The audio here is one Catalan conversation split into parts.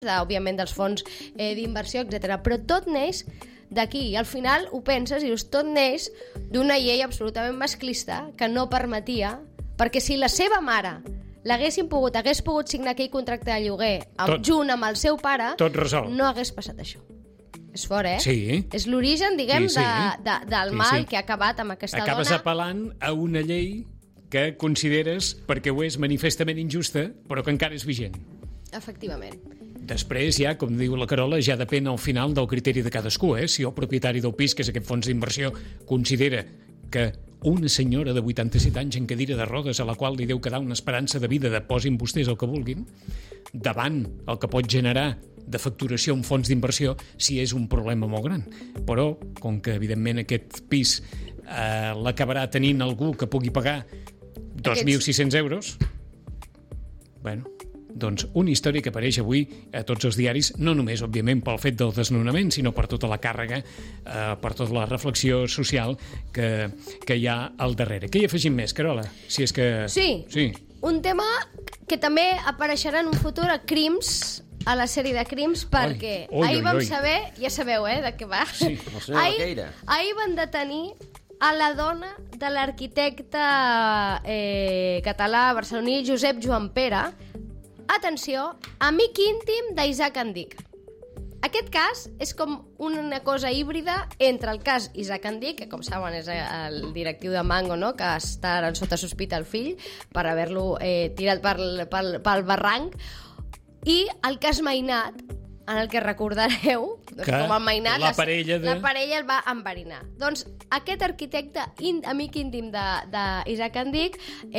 òbviament dels fons d'inversió, etc. Però tot neix d'aquí, i al final ho penses i dius, tot neix d'una llei absolutament masclista que no permetia, perquè si la seva mare hagués pogut signar aquell contracte de lloguer junt amb el seu pare, tot resolt. No hagués passat això. És fort, Sí. És l'origen, diguem, del mal que ha acabat amb aquesta dona. Acabes apel·lant a una llei que consideres, perquè ho és manifestament injusta, però que encara és vigent. Efectivament. Després, ja, com diu la Carola, ja depèn al final del criteri de cadascú. Si el propietari del pis, que és aquest fons d'inversió, considera que una senyora de 87 anys en cadira de rodes a la qual li deu quedar una esperança de vida de posin vostès el que vulguin, davant el que pot generar de facturació un fons d'inversió, si és un problema molt gran. Però, com que evidentment aquest pis l'acabarà tenint algú que pugui pagar 2.600 euros, bueno, doncs una història que apareix avui a tots els diaris, no només, òbviament, pel fet del desnonament, sinó per tota la càrrega, per tota la reflexió social que hi ha al darrere. Què hi afegim més, Carola? Si és que... Sí. Un tema que també apareixerà en un futur a Crims, a la sèrie de Crims, perquè ahir vam saber, ja sabeu, de què va. Sí. Ahir van detenir a la dona de l'arquitecte català barceloní Josep Joan Pere. Atenció, amic íntim d'Isaac Andic. Aquest cas és com una cosa híbrida entre el cas Isaac Andic, que com saben és el directiu de Mango, no? Que està sota sospita el fill per haver-lo tirat pel barranc, i el cas Mainat, en el que recordareu que com el Mainat la parella el va enverinar. Doncs aquest arquitecte amic íntim d'Isaac Andic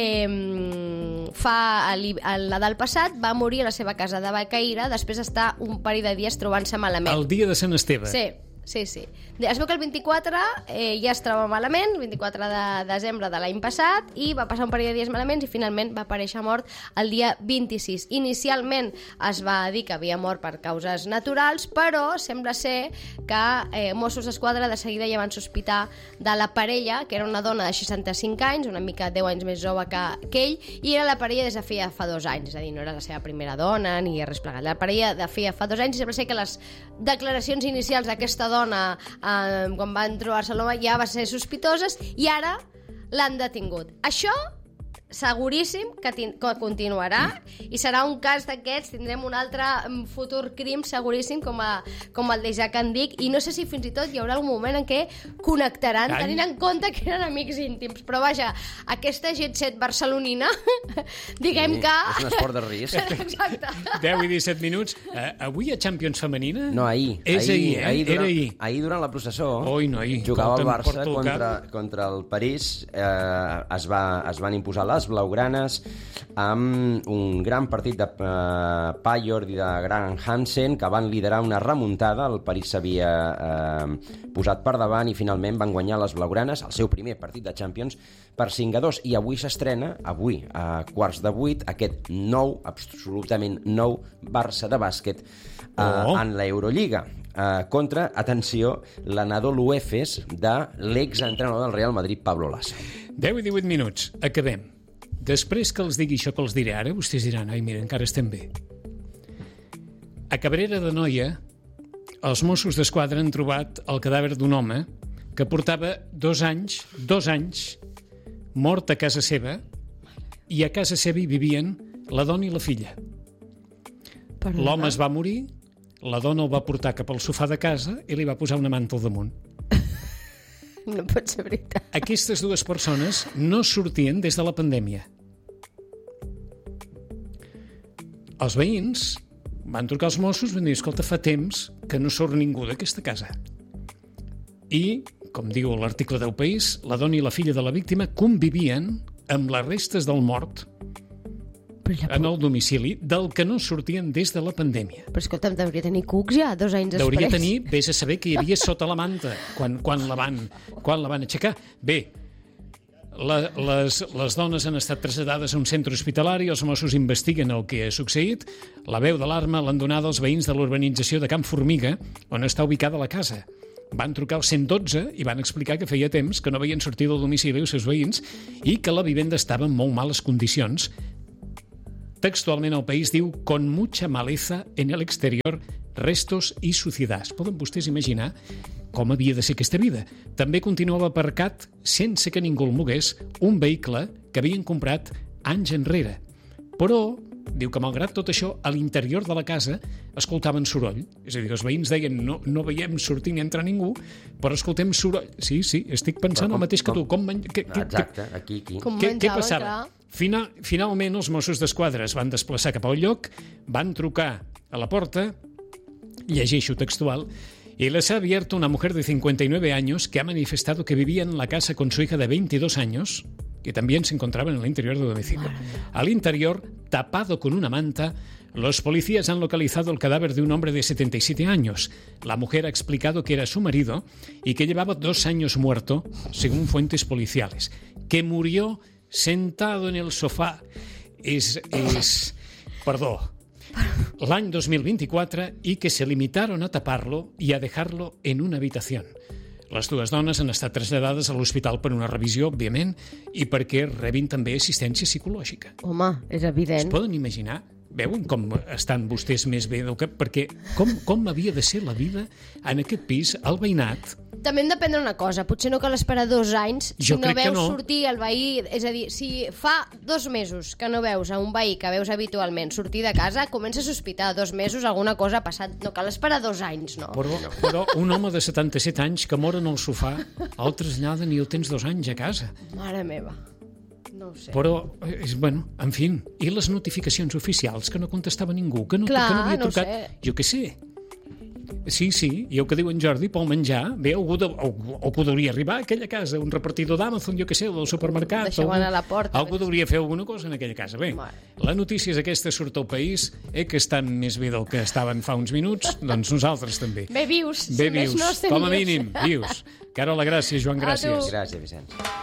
el Nadal passat va morir a la seva casa de Becaïra després d'estar un parell de dies trobant-se malament. El dia de Sant Esteve. Sí. Es veu que el 24 ja es troba malament, el 24 de desembre de l'any passat, i va passar un parell de dies malament i finalment va aparèixer mort el dia 26. Inicialment es va dir que havia mort per causes naturals, però sembla ser que Mossos d'Esquadra de seguida ja van sospitar de la parella, que era una dona de 65 anys, una mica 10 anys més jove que ell, i era la parella des de feia fa 2 anys, és a dir, no era la seva primera dona ni res plegat. La parella de feia fa 2 anys, i sembla ser que les declaracions inicials d'aquesta dona quan van trobar-se l'home ja va ser sospitoses, i ara l'han detingut. Això seguríssim que continuarà, i serà un cas d'aquests, tindrem un altre futur crim seguríssim com el d'Isaac Andic, i no sé si fins i tot hi haurà algun moment en què connectaran, tenint en compte que eren amics íntims, però vaja, aquesta jet set barcelonina diguem que... És un esport de risc. Exacte. 10 i 17 minuts. Avui hi ha Champions femenina? No, ahir. Era ahir. Ahir durant la processó jugava el Barça contra el París, es van imposar les blaugranes amb un gran partit de Payord i de Graham Hansen, que van liderar una remuntada. El París s'havia posat per davant i finalment van guanyar les blaugranes el seu primer partit de Champions per 5-2, i avui s'estrena, avui a 7:15, aquest absolutament nou Barça de bàsquet en l'Eurolliga, contra, atenció, l'Anadolu Efes de l'exentrenador del Real Madrid, Pablo Lasso. 10 i 18 minuts, acabem. Després que els digui això que els diré ara, vostès diran, ai, mira, encara estem bé. A Cabrera d'Anoia, els Mossos d'Esquadra han trobat el cadàver d'un home que portava 2 anys, mort a casa seva, i a casa seva hi vivien la dona i la filla. L'home es va morir, la dona el va portar cap al sofà de casa i li va posar una manta al damunt. No pot ser veritat. Aquestes 2 persones no sortien des de la pandèmia. Els veïns van trucar als Mossos i van dir, escolta, fa temps que no surt ningú d'aquesta casa. I, com diu l'article del País, la dona i la filla de la víctima convivien amb les restes del mort en el domicili, del que no sortien des de la pandèmia. Però escolta'm, devia tenir cucs ja 2 anys després. Devia tenir, vés a saber que hi havia sota la manta quan la van aixecar. Bé, les dones han estat traslladades a un centre hospitalari, els Mossos investiguen el que ha succeït, la veu d'alarma l'han donada als veïns de l'urbanització de Camp Formiga, on està ubicada la casa. Van trucar al 112 i van explicar que feia temps que no veien sortir del domicili els seus veïns i que la vivenda estava en molt males condicions. Textualment el País diu «Con mucha maleza en el exterior, restos y suciedad». Poden vostès imaginar com havia de ser aquesta vida. També continuava aparcat, sense que ningú el mogués, un vehicle que havien comprat anys enrere. Però diu que, malgrat tot això, a l'interior de la casa escoltaven soroll. És a dir, els veïns deien no veiem sortir ni entrar ningú, però escoltem soroll. Sí, estic pensant el mateix que tu. Exacte, aquí. Què passava? Finalment, els Mossos d'Esquadra es van desplaçar cap al lloc, van trucar a la porta, llegeixo textual, y les ha abierto una mujer de 59 años que ha manifestado que vivía en la casa con su hija de 22 años, que también se encontraba en el interior del domicilio. Al interior, tapado con una manta, los policías han localizado el cadáver de un hombre de 77 años. La mujer ha explicado que era su marido y que llevaba 2 años muerto, según fuentes policiales, que murió sentado en el sofá. L'any 2024 i que se limitaron a taparlo i a dejarlo en una habitación. Les dues dones han estat traslladades a l'hospital per una revisió, òbviament, i perquè rebin també assistència psicològica. Home, és evident. Es poden imaginar? Veuen com estan vostès més bé del que... Perquè com havia de ser la vida en aquest pis, al veïnat? També hem d'aprendre una cosa, potser no cal esperar 2 anys si no veus sortir el veí, és a dir, si fa 2 mesos que no veus a un veí que veus habitualment sortir de casa, comença a sospitar, 2 mesos alguna cosa ha passat, no cal esperar 2 anys, no? Però un home de 77 anys que mor en el sofà, el traslladen i el tens 2 anys a casa. Mare meva. No ho sé. Però, en fi, i les notificacions oficials que no contestava ningú, que no havia trucat... No sé. Jo què sé. Sí, i el que diu en Jordi, pel menjar, bé, algú podria arribar a aquella casa, un repartidor d'Amazon, jo què sé, del supermercat... Deixaven a la porta. Algú podria fer alguna cosa en aquella casa. Bé, la notícia és aquesta, surt al País, que estan més bé del que estaven fa uns minuts, doncs nosaltres també. Bé vius. Bé vius, com a mínim, vius. Carola, gràcies, Joan, gràcies. Gràcies, Vicenç.